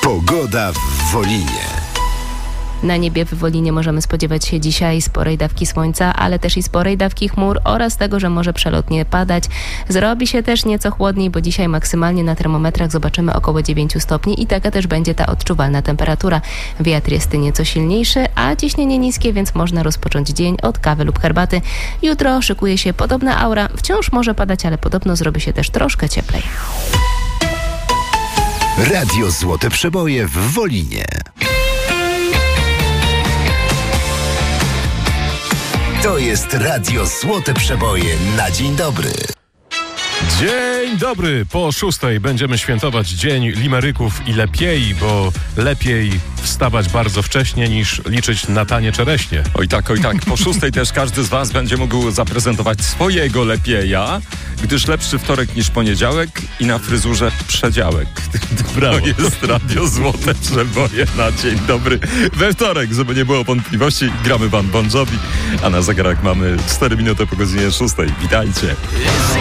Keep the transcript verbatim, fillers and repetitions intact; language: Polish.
Pogoda w Wolinie. Na niebie w Wolinie możemy spodziewać się dzisiaj sporej dawki słońca, ale też i sporej dawki chmur oraz tego, że może przelotnie padać. Zrobi się też nieco chłodniej, bo dzisiaj maksymalnie na termometrach zobaczymy około dziewięć stopni i taka też będzie ta odczuwalna temperatura. Wiatr jest nieco silniejszy, a ciśnienie niskie, więc można rozpocząć dzień od kawy lub herbaty. Jutro szykuje się podobna aura. Wciąż może padać, ale podobno zrobi się też troszkę cieplej. Radio Złote Przeboje w Wolinie. To jest Radio Złote Przeboje na dzień dobry. Dzień dobry, po szóstej będziemy świętować Dzień Limeryków i lepiej, bo lepiej wstawać bardzo wcześnie niż liczyć na tanie czereśnie. Oj tak, oj tak, po szóstej też każdy z was będzie mógł zaprezentować swojego lepieja, gdyż lepszy wtorek niż poniedziałek i na fryzurze przedziałek. Brawo. To jest Radio Złote Przeboje na dzień dobry. We wtorek, żeby nie było wątpliwości, gramy Van Bon Jovi, a na zegarach mamy cztery minuty po godzinie szóstej. Witajcie.